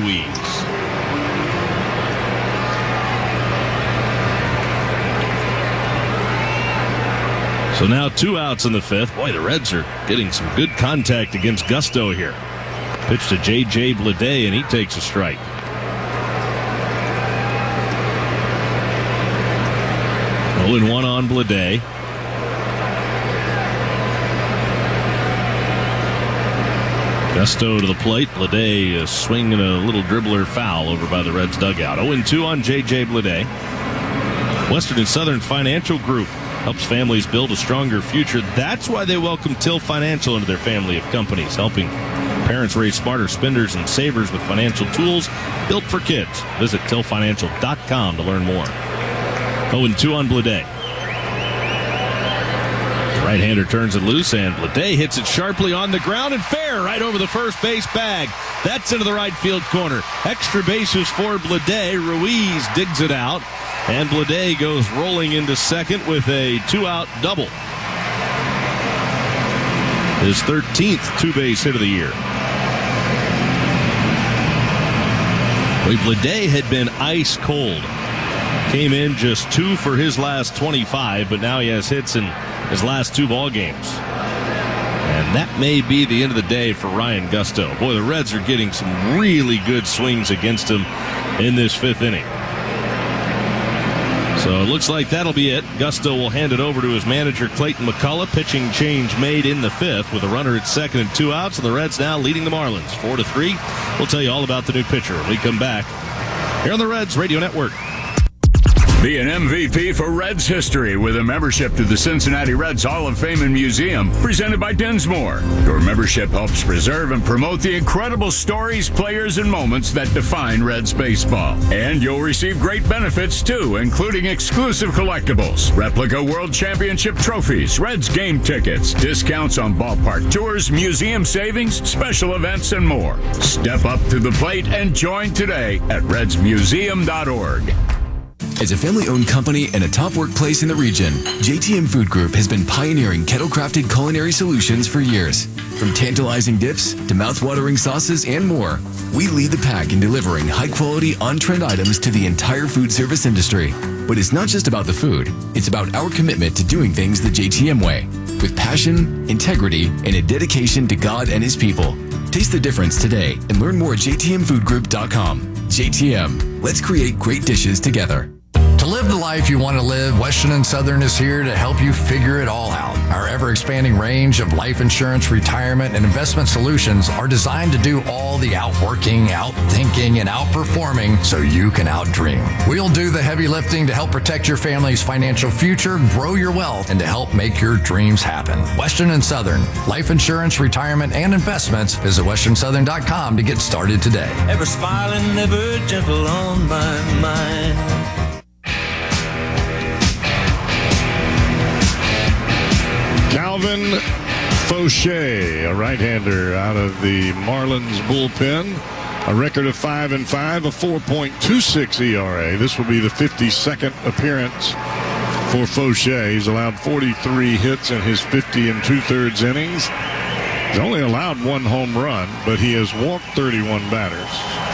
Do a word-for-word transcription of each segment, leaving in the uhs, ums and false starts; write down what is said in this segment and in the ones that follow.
Ruiz. So now two outs in the fifth. Boy, the Reds are getting some good contact against Gusto here. Pitch to J J Bleday, and he takes a strike. oh and one on Bleday. Gusto to the plate. Bleday uh, swinging a little dribbler foul over by the Reds dugout. oh and two on J J Bleday. Western and Southern Financial Group helps families build a stronger future. That's why they welcome Till Financial into their family of companies, helping parents raise smarter spenders and savers with financial tools built for kids. Visit till financial dot com to learn more. oh and two on Bleday. Right-hander turns it loose, and Bleday hits it sharply on the ground and fair right over the first base bag. That's into the right field corner. Extra bases for Bleday. Ruiz digs it out, and Bleday goes rolling into second with a two-out double. His thirteenth two-base hit of the year. Well, Bleday had been ice cold. Came in just two for his last twenty-five, but now he has hits in his last two ball games. And that may be the end of the day for Ryan Gusto. Boy, the Reds are getting some really good swings against him in this fifth inning. So it looks like that'll be it. Gusto will hand it over to his manager, Clayton McCullough. Pitching change made in the fifth with a runner at second and two outs. And the Reds now leading the Marlins four to three. We'll tell you all about the new pitcher when we come back here on the Reds Radio Network. Be an M V P for Reds history with a membership to the Cincinnati Reds Hall of Fame and Museum, presented by Dinsmore. Your membership helps preserve and promote the incredible stories, players, and moments that define Reds baseball. And you'll receive great benefits, too, including exclusive collectibles, replica World Championship trophies, Reds game tickets, discounts on ballpark tours, museum savings, special events, and more. Step up to the plate and join today at reds museum dot org. As a family-owned company and a top workplace in the region, J T M Food Group has been pioneering kettle-crafted culinary solutions for years. From tantalizing dips to mouth-watering sauces and more, we lead the pack in delivering high-quality, on-trend items to the entire food service industry. But it's not just about the food. It's about our commitment to doing things the J T M way, with passion, integrity, and a dedication to God and His people. Taste the difference today and learn more at j t m food group dot com. J T M, let's create great dishes together. To live the life you want to live, Western and Southern is here to help you figure it all out. Our ever-expanding range of life insurance, retirement, and investment solutions are designed to do all the outworking, outthinking, and outperforming so you can outdream. We'll do the heavy lifting to help protect your family's financial future, grow your wealth, and to help make your dreams happen. Western and Southern, life insurance, retirement, and investments. Visit western southern dot com to get started today. Ever smiling, never gentle on my mind. Calvin Fauché, a right-hander out of the Marlins bullpen. A record of five and five, a four point two six E R A. This will be the fifty-second appearance for Fauché. He's allowed forty-three hits in his fifty and two-thirds innings. He's only allowed one home run, but he has walked thirty-one batters.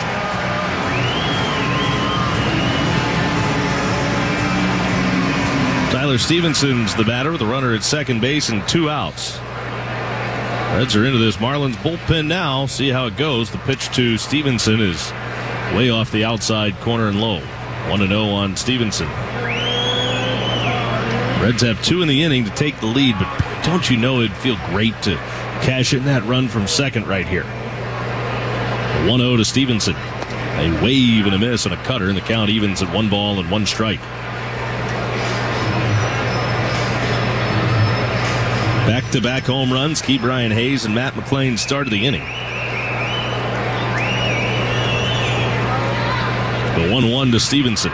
Tyler Stevenson's the batter with a runner at second base and two outs. Reds are into this Marlins bullpen now. See how it goes. The pitch to Stevenson is way off the outside corner and low. one and oh on Stevenson. Reds have two in the inning to take the lead, but don't you know it'd feel great to cash in that run from second right here. one oh to Stevenson. A wave and a miss and a cutter, and the count evens at one ball and one strike. Back-to-back home runs. Key Brian Hayes and Matt McLean started the inning. The one one to Stevenson.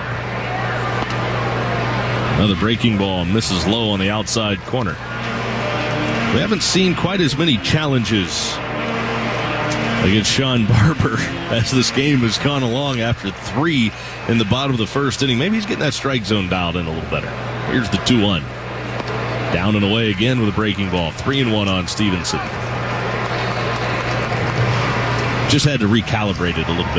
Another breaking ball misses low on the outside corner. We haven't seen quite as many challenges against Sean Barber as this game has gone along after three in the bottom of the first inning. Maybe he's getting that strike zone dialed in a little better. Here's the two one. Down and away again with a breaking ball. Three and one on Stevenson. Just had to recalibrate it a little bit.